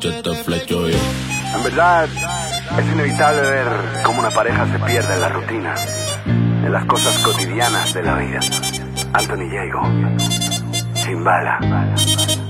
Yo te flecho yo. En verdad, es inevitable ver cómo una pareja se pierde en la rutina, en las cosas cotidianas de la vida. Anthony Diego, Chimbala.